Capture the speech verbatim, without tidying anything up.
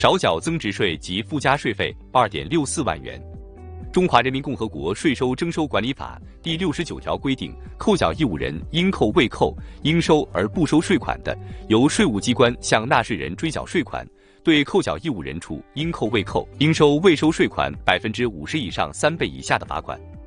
少缴增值税及附加税费二点六四万元。中华人民共和国税收征收管理法第六十九条规定，扣缴义务人应扣未扣、应收而不收税款的，由税务机关向纳税人追缴税款；对扣缴义务人处应扣未扣、应收未收税款百分之五十以上三倍以下的罚款。